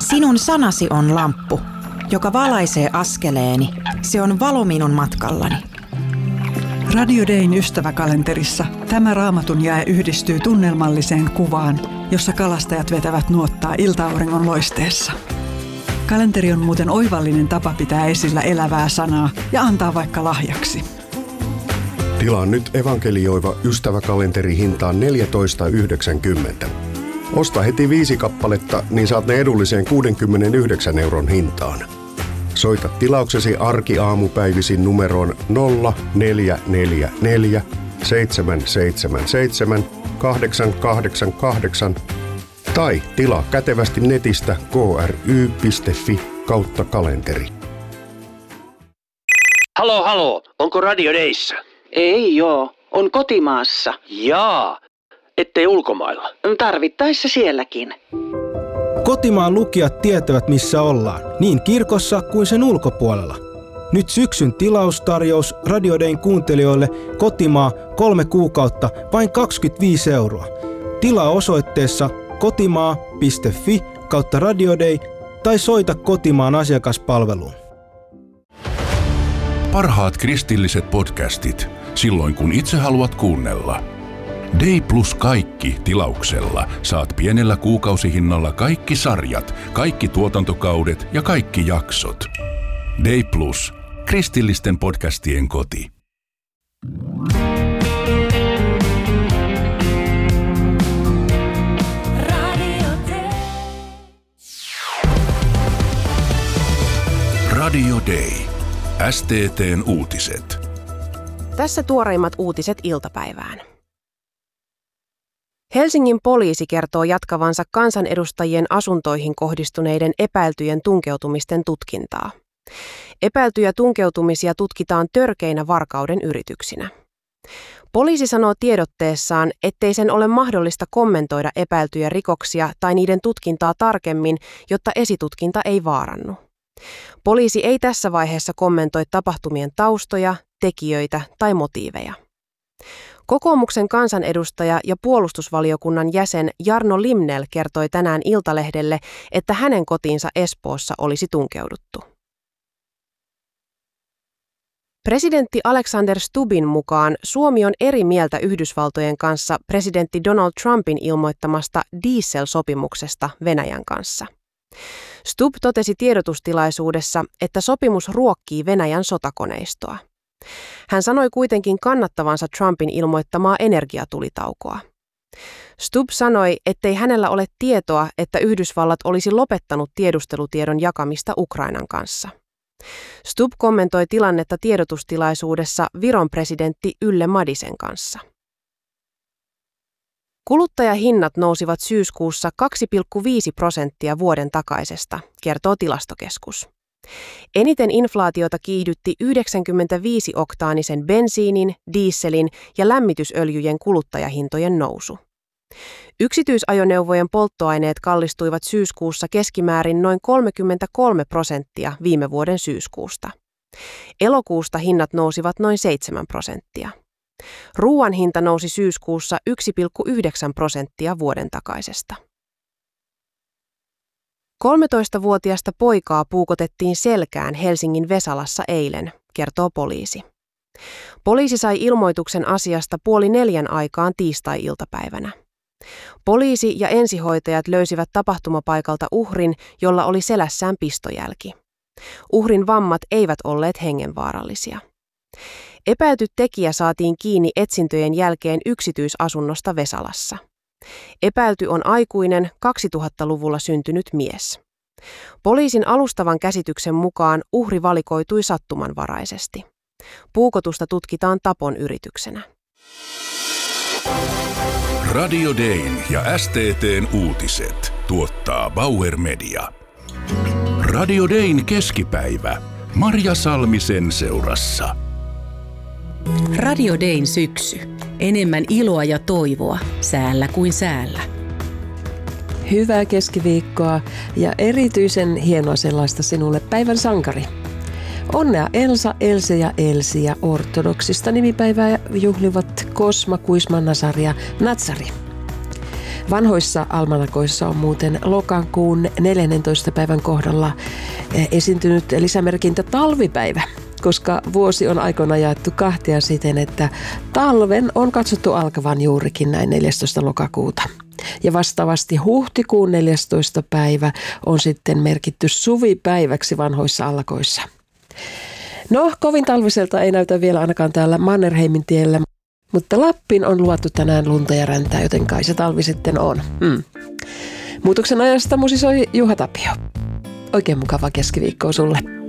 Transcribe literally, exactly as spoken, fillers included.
Sinun sanasi on lamppu, joka valaisee askeleeni. Se on valo minun matkallani. Radio Dayn ystäväkalenterissa tämä raamatun jae yhdistyy tunnelmalliseen kuvaan, jossa kalastajat vetävät nuottaa ilta-auringon loisteessa. Kalenteri on muuten oivallinen tapa pitää esillä elävää sanaa ja antaa vaikka lahjaksi. Tilaa nyt evankelioiva ystäväkalenteri hintaan neljätoista yhdeksänkymmentä. Osta heti viisi kappaletta, niin saat ne edulliseen kuudenkymmenenyhdeksän euron hintaan. Soita tilauksesi arkiaamupäivisin numeroon nolla neljä neljä neljä seitsemän seitsemän seitsemän kahdeksan kahdeksan kahdeksan tai tilaa kätevästi netistä kry piste fi kautta kalenteri. Halo, halo. Onko Radio Dayssä? Ei joo, on kotimaassa. Jaa, ettei ulkomailla. Tarvittaessa sielläkin. Kotimaan lukijat tietävät, missä ollaan, niin kirkossa kuin sen ulkopuolella. Nyt syksyn tilaustarjous Radio Dayn kuuntelijoille kotimaa kolme kuukautta vain kaksikymmentäviisi euroa. Tilaa osoitteessa kotimaa piste fi kautta Radio Day tai soita kotimaan asiakaspalveluun. Parhaat kristilliset podcastit, silloin kun itse haluat kuunnella. Day plus kaikki tilauksella saat pienellä kuukausihinnalla kaikki sarjat, kaikki tuotantokaudet ja kaikki jaksot. Day plus, kristillisten podcastien koti. Radio Day. S T T:n uutiset. Tässä tuoreimmat uutiset iltapäivään. Helsingin poliisi kertoo jatkavansa kansanedustajien asuntoihin kohdistuneiden epäiltyjen tunkeutumisten tutkintaa. Epäiltyjä tunkeutumisia tutkitaan törkeinä varkauden yrityksinä. Poliisi sanoo tiedotteessaan, ettei sen ole mahdollista kommentoida epäiltyjä rikoksia tai niiden tutkintaa tarkemmin, jotta esitutkinta ei vaarannu. Poliisi ei tässä vaiheessa kommentoi tapahtumien taustoja, tekijöitä tai motiiveja. Kokoomuksen kansanedustaja ja puolustusvaliokunnan jäsen Jarno Limnell kertoi tänään Iltalehdelle, että hänen kotiinsa Espoossa olisi tunkeuduttu. Presidentti Alexander Stubbin mukaan Suomi on eri mieltä Yhdysvaltojen kanssa presidentti Donald Trumpin ilmoittamasta dieselsopimuksesta Venäjän kanssa. Stubb totesi tiedotustilaisuudessa, että sopimus ruokkii Venäjän sotakoneistoa. Hän sanoi kuitenkin kannattavansa Trumpin ilmoittamaa energiatulitaukoa. Stubb sanoi, ettei hänellä ole tietoa, että Yhdysvallat olisi lopettanut tiedustelutiedon jakamista Ukrainan kanssa. Stubb kommentoi tilannetta tiedotustilaisuudessa Viron presidentti Yle Madisen kanssa. Kuluttajahinnat nousivat syyskuussa kaksi pilkku viisi prosenttia vuoden takaisesta, kertoo Tilastokeskus. Eniten inflaatiota kiihdytti yhdeksänkymmentäviisi-oktaanisen bensiinin, dieselin ja lämmitysöljyjen kuluttajahintojen nousu. Yksityisajoneuvojen polttoaineet kallistuivat syyskuussa keskimäärin noin kolmekymmentäkolme prosenttia viime vuoden syyskuusta. Elokuusta hinnat nousivat noin seitsemän prosenttia. Ruoan hinta nousi syyskuussa yksi pilkku yhdeksän prosenttia vuoden takaisesta. kolmetoistavuotiasta poikaa puukotettiin selkään Helsingin Vesalassa eilen, kertoo poliisi. Poliisi sai ilmoituksen asiasta puoli neljän aikaan tiistai-iltapäivänä. Poliisi ja ensihoitajat löysivät tapahtumapaikalta uhrin, jolla oli selässään pistojälki. Uhrin vammat eivät olleet hengenvaarallisia. Epäilty tekijä saatiin kiinni etsintöjen jälkeen yksityisasunnosta Vesalassa. Epäilty on aikuinen, kaksituhattaluvulla syntynyt mies. Poliisin alustavan käsityksen mukaan uhri valikoitui sattumanvaraisesti. Puukotusta tutkitaan tapon yrityksenä. Radio Dayn ja S T T:n uutiset tuottaa Bauer Media. Radio Dayn keskipäivä Marja Salmisen seurassa. Radio Dayn syksy. Enemmän iloa ja toivoa säällä kuin säällä. Hyvää keskiviikkoa ja erityisen hienoa sellaista sinulle päivän sankari. Onnea Elsa, Else ja Elsi ja ortodoksista nimipäivää juhlivat Kosma, Kuisma, Nasari ja Natsari. Vanhoissa almanakoissa on muuten lokakuun neljännentoista päivän kohdalla esiintynyt lisämerkintä talvipäivä, koska vuosi on aikoinaan jaettu kahtia siten, että talven on katsottu alkavan juurikin näin neljästoista lokakuuta. Ja vastaavasti huhtikuun neljästoista päivä on sitten merkitty suvipäiväksi vanhoissa alkoissa. No, kovin talviselta ei näytä vielä ainakaan täällä Mannerheimin tiellä, mutta Lappiin on luvattu tänään lunta ja räntää, joten kai se talvi sitten on. Hmm. Muutoksen ajasta musisoi Juha Tapio. Oikein mukavaa keskiviikkoa sulle.